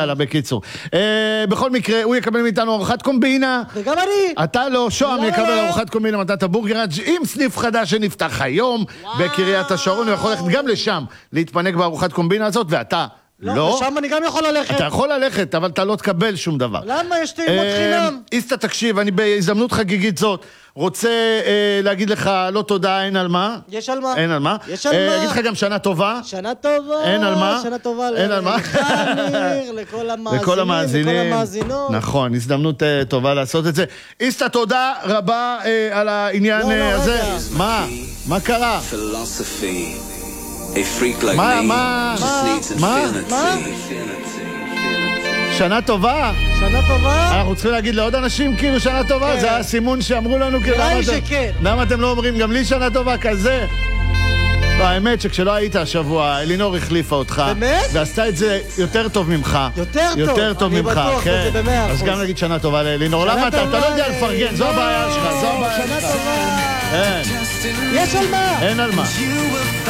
יאללה, בקיצור. בכל מקרה, הוא יקבל מאיתנו ארוחת קומבינה. וגם אני. אתה לא, שוהם לא, יקבל לא. ארוחת קומבינה מתת הבורגראג' עם סניף חדש שנפתח היום בקריית השרון, הוא יכול ללכת גם לשם, להתפנק בארוחת קומבינה הזאת, ואתה לא. ושם אני גם יכול ללכת. אתה יכול ללכת, אבל אתה לא תקבל שום דבר. למה? יש טעימות חינם. איסטה, תקשיב, אני בהזדמנות חגיגית זאת רוצה להגיד לך לא תודה, אין על מה. יש על מה. אין על מה. יש על מה. אגיד לך גם שנה טובה. שנה טובה. אין על מה. שנה טובה. אין על מה. לחניר, לכל המאזינים, לכל המאזינות. נכון, הזדמנות טובה לעשות את זה. איסטה, תודה רבה על העניין הזה. מה קרה? מה? שנה טובה? שנה טובה? אנחנו צריכים להגיד לעוד אנשים כאילו שנה טובה? זה הסימון שאמרו לנו כאילו... נראה לי שכן. למה אתם לא אומרים גם לי שנה טובה כזה? לא, האמת שכשלא היית השבוע, אלינור החליפה אותך. באמת? ועשתה את זה יותר טוב ממך. יותר טוב? ממך, אני בטוח בזה ב100%. אז גם נגיד שנה טובה לאלינור. למה אתה לא יודע לפרגן? זו הבעיה שלך, זו הבעיה שלך. שנה טובה. יש על מה? אין על מה.